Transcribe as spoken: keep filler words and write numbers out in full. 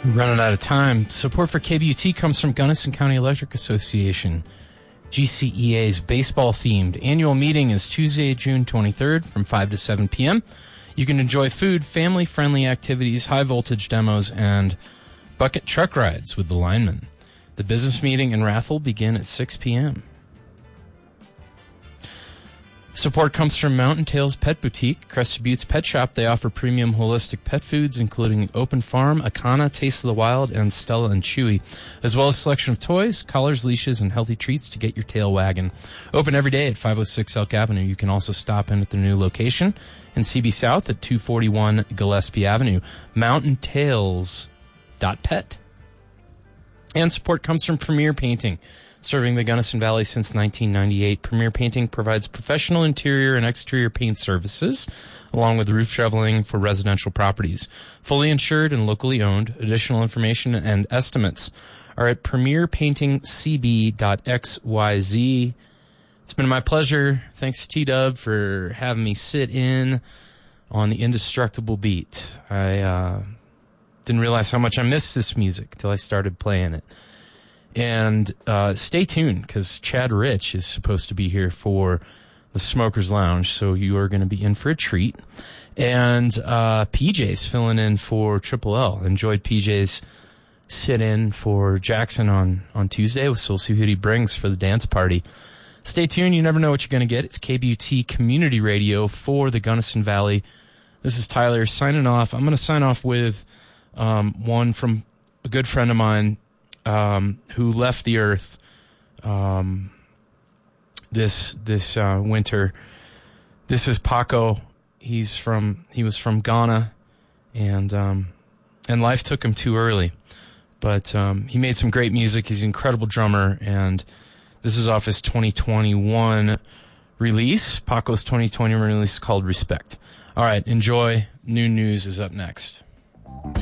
We're running out of time. Support for K B U T comes from Gunnison County Electric Association. G C E A's baseball-themed annual meeting is Tuesday, June twenty-third from five to seven p.m. You can enjoy food, family-friendly activities, high-voltage demos, and bucket truck rides with the linemen. The business meeting and raffle begin at six p.m. Support comes from Mountain Tales Pet Boutique, Crested Buttes Pet Shop. They offer premium holistic pet foods, including Open Farm, Akana, Taste of the Wild, and Stella and Chewy, as well as a selection of toys, collars, leashes, and healthy treats to get your tail wagging. Open every day at five oh six Elk Avenue. You can also stop in at their new location in C B South at two forty-one Gillespie Avenue. mountain tales dot pet. And support comes from Premier Painting. Serving the Gunnison Valley since nineteen ninety-eight, Premier Painting provides professional interior and exterior paint services, along with roof shoveling for residential properties. Fully insured and locally owned. Additional information and estimates are at premier painting c b dot x y z. It's been my pleasure. Thanks to T-Dub for having me sit in on the Indestructible beat. I uh, didn't realize how much I missed this music until I started playing it. And uh, stay tuned, because Chad Rich is supposed to be here for the Smokers Lounge, so you are going to be in for a treat. And uh, P J's filling in for Triple L. Enjoyed P J's sit-in for Jackson on, on Tuesday. We'll still see who he brings for the dance party. Stay tuned. You never know what you're going to get. It's K B U T Community Radio for the Gunnison Valley. This is Tyler signing off. I'm going to sign off with um, one from a good friend of mine, Um, who left the earth um, this this uh, winter. This is Paco. He's from he was from Ghana, and um, and life took him too early. But um, he made some great music. He's an incredible drummer, and this is off his twenty twenty-one release. Paco's twenty twenty release is called Respect. All right, enjoy. New News is up next.